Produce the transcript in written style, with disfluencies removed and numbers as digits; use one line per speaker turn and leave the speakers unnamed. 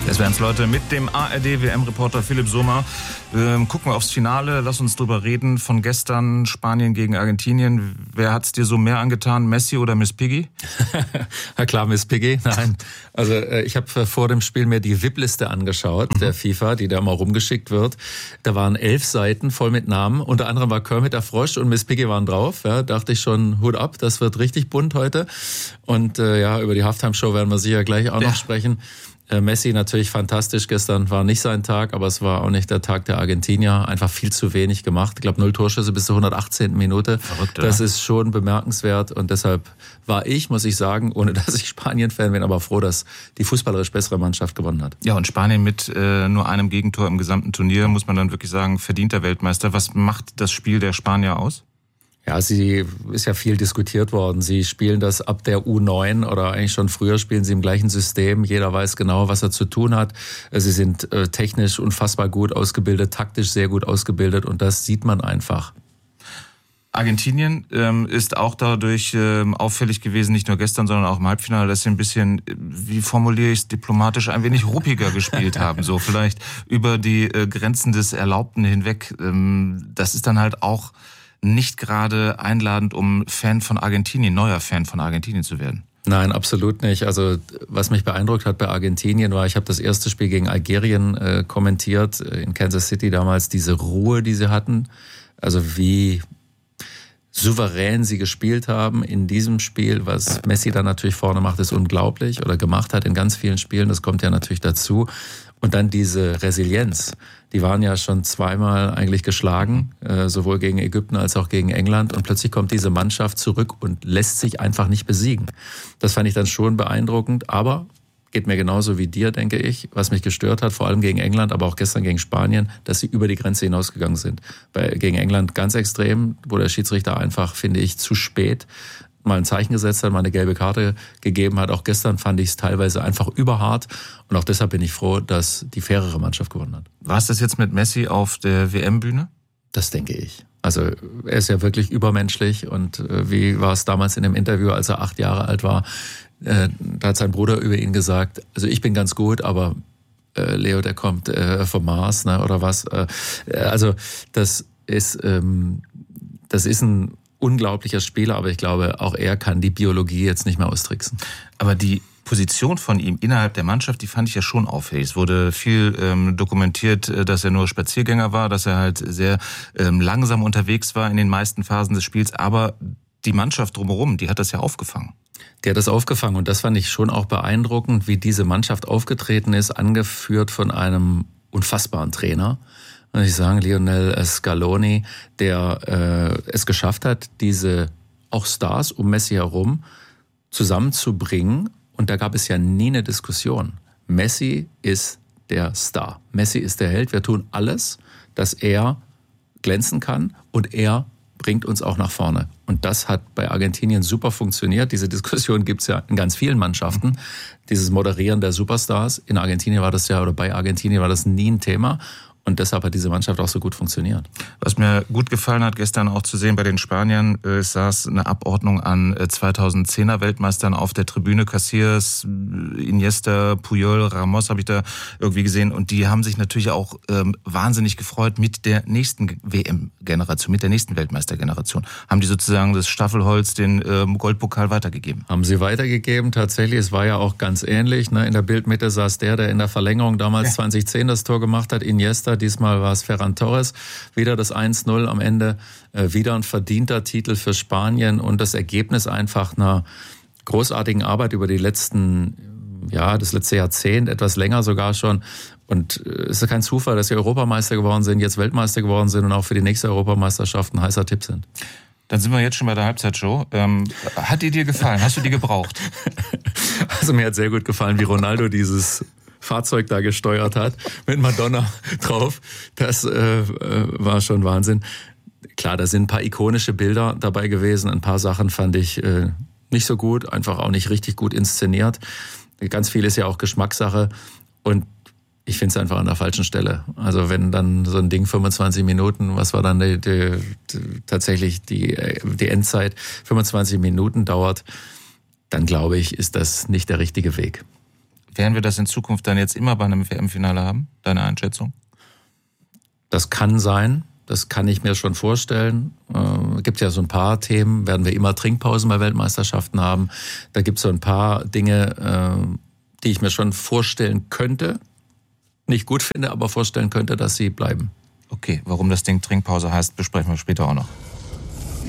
Das wären es, Leute, mit dem ARD-WM-Reporter Philipp Sommer. Gucken wir aufs Finale, lass uns drüber reden. Von gestern Spanien gegen Argentinien. Wer hat's dir so mehr angetan, Messi oder Miss Piggy?
Ja klar, Miss Piggy. Nein, also ich habe vor dem Spiel mir die VIP-Liste angeschaut, der FIFA, die da mal rumgeschickt wird. Da waren 11 Seiten voll mit Namen. Unter anderem war Kermit der Frosch und Miss Piggy waren drauf. Ja, dachte ich schon, Hut ab, das wird richtig bunt heute. Und ja, über die Halftime-Show werden wir sicher gleich auch noch sprechen. Messi natürlich fantastisch, gestern war nicht sein Tag, aber es war auch nicht der Tag der Argentinier, einfach viel zu wenig gemacht. Ich glaube 0 Torschüsse bis zur 118. Minute. Verrückt, das ist schon bemerkenswert und deshalb war ich, muss ich sagen, ohne dass ich Spanien-Fan bin, aber froh, dass die fußballerisch bessere Mannschaft gewonnen hat.
Ja, und Spanien mit nur einem Gegentor im gesamten Turnier, muss man dann wirklich sagen, verdienter Weltmeister. Was macht das Spiel der Spanier aus?
Ja, sie ist ja viel diskutiert worden. Sie spielen das ab der U9 oder eigentlich schon früher spielen sie im gleichen System. Jeder weiß genau, was er zu tun hat. Sie sind technisch unfassbar gut ausgebildet, taktisch sehr gut ausgebildet und das sieht man einfach.
Argentinien ist auch dadurch auffällig gewesen, nicht nur gestern, sondern auch im Halbfinale, dass sie ein bisschen, wie formuliere ich es diplomatisch, ein wenig ruppiger gespielt haben. So vielleicht über die Grenzen des Erlaubten hinweg. Das ist dann halt auch nicht gerade einladend, um Fan von Argentinien, neuer Fan von Argentinien zu werden.
Nein, absolut nicht. Also was mich beeindruckt hat bei Argentinien war, ich habe das erste Spiel gegen Algerien kommentiert, in Kansas City damals, diese Ruhe, die sie hatten. Also wie souverän sie gespielt haben in diesem Spiel. Was Messi dann natürlich vorne macht, ist unglaublich oder gemacht hat in ganz vielen Spielen. Das kommt ja natürlich dazu. Und dann diese Resilienz. Die waren ja schon zweimal eigentlich geschlagen, sowohl gegen Ägypten als auch gegen England. Und plötzlich kommt diese Mannschaft zurück und lässt sich einfach nicht besiegen. Das fand ich dann schon beeindruckend. Aber geht mir genauso wie dir, denke ich. Was mich gestört hat, vor allem gegen England, aber auch gestern gegen Spanien, dass sie über die Grenze hinausgegangen sind. Gegen England ganz extrem, wo der Schiedsrichter einfach, finde ich, zu spät mal ein Zeichen gesetzt hat, mal eine gelbe Karte gegeben hat. Auch gestern fand ich es teilweise einfach überhart. Und auch deshalb bin ich froh, dass die fairere Mannschaft gewonnen hat.
War es das jetzt mit Messi auf der WM-Bühne?
Das denke ich. Also er ist ja wirklich übermenschlich. Und wie war es damals in dem Interview, als er 8 Jahre alt war, da hat sein Bruder über ihn gesagt, also ich bin ganz gut, aber Leo, der kommt vom Mars, ne, oder was. Also das ist ein unglaublicher Spieler, aber ich glaube, auch er kann die Biologie jetzt nicht mehr austricksen.
Aber die Position von ihm innerhalb der Mannschaft, die fand ich ja schon auffällig. Es wurde viel dokumentiert, dass er nur Spaziergänger war, dass er halt sehr langsam unterwegs war in den meisten Phasen des Spiels, aber die Mannschaft drumherum, die hat das ja aufgefangen.
Der hat das aufgefangen und das fand ich schon auch beeindruckend, wie diese Mannschaft aufgetreten ist, angeführt von einem unfassbaren Trainer. Muss ich sagen, Lionel Scaloni, der es geschafft hat, diese auch Stars um Messi herum zusammenzubringen. Und da gab es ja nie eine Diskussion. Messi ist der Star. Messi ist der Held. Wir tun alles, dass er glänzen kann und er bringt uns auch nach vorne. Und das hat bei Argentinien super funktioniert. Diese Diskussion gibt's ja in ganz vielen Mannschaften. Dieses Moderieren der Superstars. In Argentinien war das ja, oder bei Argentinien war das nie ein Thema. Und deshalb hat diese Mannschaft auch so gut funktioniert.
Was mir gut gefallen hat, gestern auch zu sehen bei den Spaniern, es saß eine Abordnung an 2010er Weltmeistern auf der Tribüne. Casillas, Iniesta, Puyol, Ramos habe ich da irgendwie gesehen. Und die haben sich natürlich auch wahnsinnig gefreut mit der nächsten WM-Generation, mit der nächsten Weltmeistergeneration. Haben die sozusagen das Staffelholz, den Goldpokal weitergegeben?
Haben sie weitergegeben, tatsächlich. Es war ja auch ganz ähnlich. Ne? In der Bildmitte saß der in der Verlängerung damals 2010 das Tor gemacht hat, Iniesta. Diesmal war es Ferran Torres, wieder das 1-0 am Ende, wieder ein verdienter Titel für Spanien und das Ergebnis einfach einer großartigen Arbeit über die das letzte Jahrzehnt, etwas länger sogar schon. Und es ist kein Zufall, dass sie Europameister geworden sind, jetzt Weltmeister geworden sind und auch für die nächste Europameisterschaft ein heißer Tipp sind.
Dann sind wir jetzt schon bei der Halbzeitshow. Hat die dir gefallen? Hast du die gebraucht?
Also mir hat sehr gut gefallen, wie Ronaldo dieses Fahrzeug da gesteuert hat, mit Madonna drauf. Das war schon Wahnsinn. Klar, da sind ein paar ikonische Bilder dabei gewesen. Ein paar Sachen fand ich nicht so gut, einfach auch nicht richtig gut inszeniert. Ganz viel ist ja auch Geschmackssache und ich finde es einfach an der falschen Stelle. Also wenn dann so ein Ding 25 Minuten, was war dann tatsächlich die Endzeit, 25 Minuten dauert, dann glaube ich, ist das nicht der richtige Weg.
Werden wir das in Zukunft dann jetzt immer bei einem WM-Finale haben? Deine Einschätzung?
Das kann sein. Das kann ich mir schon vorstellen. Gibt ja so ein paar Themen. Werden wir immer Trinkpausen bei Weltmeisterschaften haben? Da gibt es so ein paar Dinge, die ich mir schon vorstellen könnte. Nicht gut finde, aber vorstellen könnte, dass sie bleiben.
Okay, warum das Ding Trinkpause heißt, besprechen wir später auch noch.